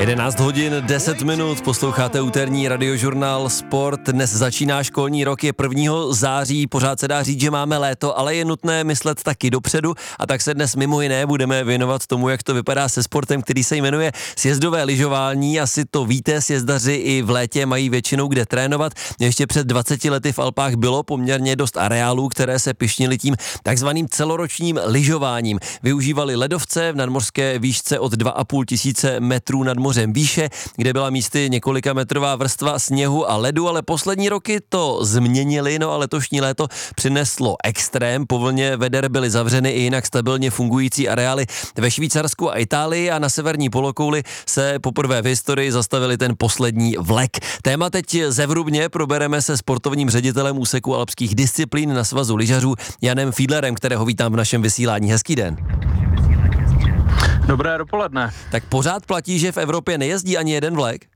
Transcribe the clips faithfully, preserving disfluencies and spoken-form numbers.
jedenáct hodin deset minut, posloucháte úterní radiožurnál Sport. Dnes začíná školní rok, je prvního září, pořád se dá říct, že máme léto, ale je nutné myslet taky dopředu a tak se dnes mimo jiné budeme věnovat tomu, jak to vypadá se sportem, který se jmenuje sjezdové lyžování. Asi to víte, sjezdaři i v létě mají většinou kde trénovat. Ještě před dvaceti lety v Alpách bylo poměrně dost areálů, které se pyšnily tím takzvaným celoročním lyžováním. Využívali ledovce v nadmořské výšce od dva a půl tisíce metrů nad mořem výše, kde byla místy několika metrová vrstva sněhu a ledu, ale poslední roky to změnili, no a letošní léto přineslo extrém. Po vlně veder byly zavřeny i jinak stabilně fungující areály ve Švýcarsku a Itálii a na severní polokouli se poprvé v historii zastavili ten poslední vlek. Téma teď zevrubně probereme se sportovním ředitelem úseku alpských disciplín na svazu lyžařů Janem Fiedlerem, kterého vítám v našem vysílání. Hezký den. Dobré dopoledne. Tak pořád platí, že v Evropě nejezdí ani jeden vlek?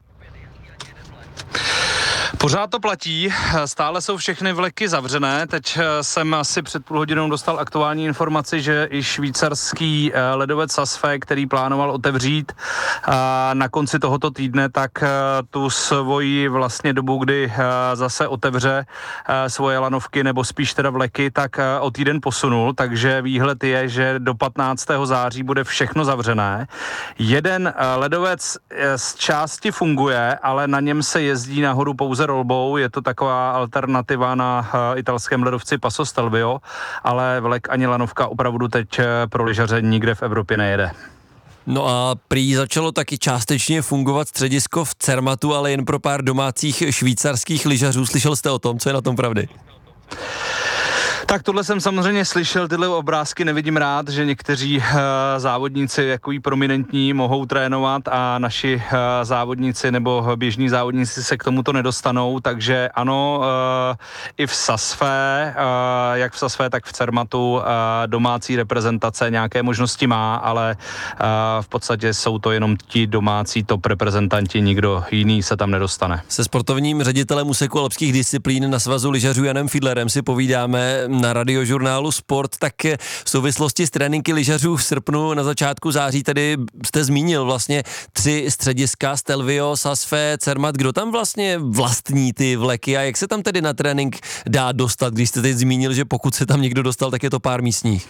Pořád to platí, stále jsou všechny vleky zavřené. Teď jsem asi před půl hodinou dostal aktuální informaci, že i švýcarský ledovec Sassfe, který plánoval otevřít na konci tohoto týdne, tak tu svoji vlastně dobu, kdy zase otevře svoje lanovky, nebo spíš teda vleky, tak o týden posunul, takže výhled je, že do patnáctého září bude všechno zavřené. Jeden ledovec z části funguje, ale na něm se jezdí nahoru pouze rolbou, je to taková alternativa na uh, italském ledovci Passo Stelvio, ale vlek ani lanovka opravdu teď uh, pro lyžaře nikde v Evropě nejede. No a prý začalo taky částečně fungovat středisko v Zermattu, ale jen pro pár domácích švýcarských lyžařů. Slyšel jste o tom, co je na tom pravdy? Tak tohle jsem samozřejmě slyšel, tyhle obrázky nevidím rád, že někteří uh, závodníci jako prominentní mohou trénovat a naši uh, závodníci nebo běžní závodníci se k tomuto nedostanou, takže ano, uh, i v Sassfe, uh, jak v Sassfe, tak v Zermattu uh, domácí reprezentace nějaké možnosti má, ale uh, v podstatě jsou to jenom ti domácí top reprezentanti, nikdo jiný se tam nedostane. Se sportovním ředitelem úseku alpských disciplín na svazu lyžařů Janem Fiedlerem si povídáme na radiožurnálu Sport. Tak v souvislosti s tréninky lyžařů v srpnu na začátku září tady jste zmínil vlastně tři střediska, Stelvio, Sassfe, Zermatt. Kdo tam vlastně vlastní ty vleky a jak se tam tedy na trénink dá dostat, když jste teď zmínil, že pokud se tam někdo dostal, tak je to pár místních?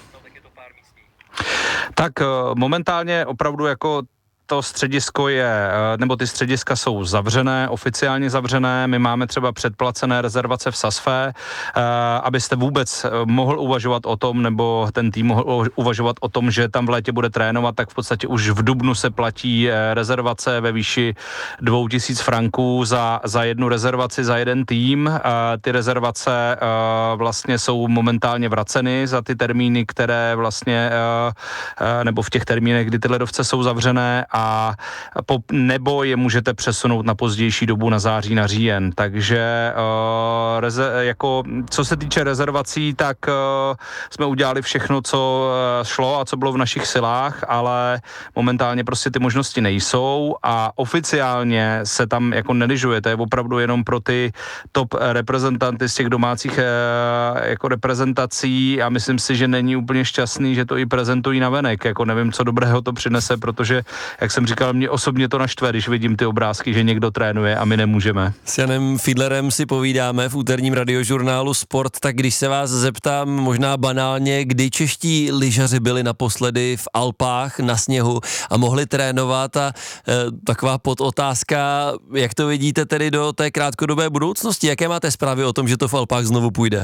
Tak momentálně opravdu jako to středisko je, nebo ty střediska jsou zavřené, oficiálně zavřené. My máme třeba předplacené rezervace v Sassfe, abyste vůbec mohl uvažovat o tom, nebo ten tým mohl uvažovat o tom, že tam v létě bude trénovat, tak v podstatě už v dubnu se platí rezervace ve výši dvou tisíc franků za, za jednu rezervaci, za jeden tým. Ty rezervace vlastně jsou momentálně vraceny za ty termíny, které vlastně, nebo v těch termínech, kdy ty ledovce jsou zavřené, a po, nebo je můžete přesunout na pozdější dobu, na září, na říjen. Takže uh, reze, jako, co se týče rezervací, tak uh, jsme udělali všechno, co uh, šlo a co bylo v našich silách, ale momentálně prostě ty možnosti nejsou a oficiálně se tam jako nelyžuje. To je opravdu jenom pro ty top reprezentanty z těch domácích uh, jako reprezentací a myslím si, že není úplně šťastný, že to i prezentují navenek. Jako nevím, co dobrého to přinese, protože jak jsem říkal, mě osobně to naštve, když vidím ty obrázky, že někdo trénuje a my nemůžeme. S Janem Fiedlerem si povídáme v úterním radiožurnálu Sport, tak když se vás zeptám možná banálně, kdy čeští lyžaři byli naposledy v Alpách na sněhu a mohli trénovat a e, taková podotázka, jak to vidíte tedy do té krátkodobé budoucnosti? Jaké máte zprávy o tom, že to v Alpách znovu půjde?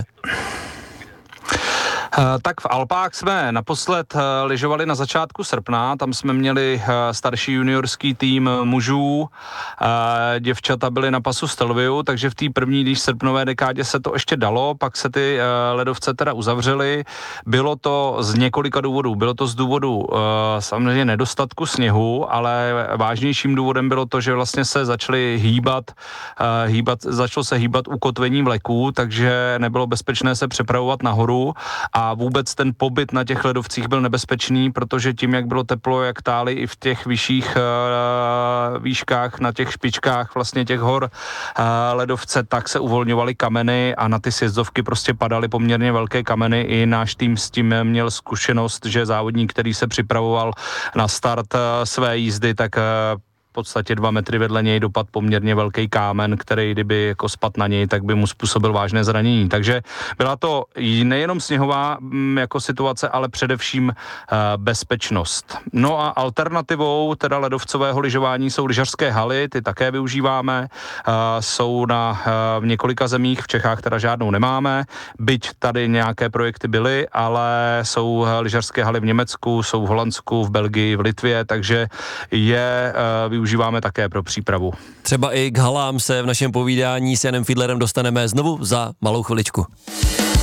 Tak v Alpách jsme naposled lyžovali na začátku srpna, tam jsme měli starší juniorský tým mužů, děvčata byly na Passu Stelviu, takže v té první, když srpnové dekádě se to ještě dalo, pak se ty ledovce teda uzavřely. Bylo to z několika důvodů. Bylo to z důvodu samozřejmě nedostatku sněhu, ale vážnějším důvodem bylo to, že vlastně se začaly hýbat, hýbat začalo se hýbat ukotvení vleků, takže nebylo bezpečné se přepravovat nahoru a vůbec ten pobyt na těch ledovcích byl nebezpečný, protože tím, jak bylo teplo, jak táli i v těch vyšších uh, výškách, na těch špičkách vlastně těch hor uh, ledovce, tak se uvolňovaly kameny a na ty sjezdovky prostě padaly poměrně velké kameny. I náš tým s tím měl zkušenost, že závodník, který se připravoval na start uh, své jízdy, tak uh, podstatě dva metry vedle něj dopad poměrně velký kámen, který kdyby jako spad na něj, tak by mu způsobil vážné zranění. Takže byla to nejenom sněhová jako situace, ale především bezpečnost. No a alternativou teda ledovcového lyžování jsou lyžařské haly, ty také využíváme, jsou na v několika zemích, v Čechách teda žádnou nemáme, byť tady nějaké projekty byly, ale jsou lyžařské haly v Německu, jsou v Holandsku, v Belgii, v Litvě, takže je využíváme také pro přípravu. Třeba i k halám se v našem povídání s Janem Fiedlerem dostaneme znovu za malou chviličku.